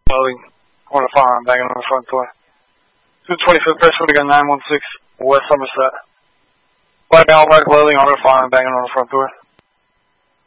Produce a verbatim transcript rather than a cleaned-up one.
Loading. Corner firearm banging on the front door. two twenty-fifth Presswood, got nine one six, West Somerset. Black Outback loading, order firearm banging on the front door.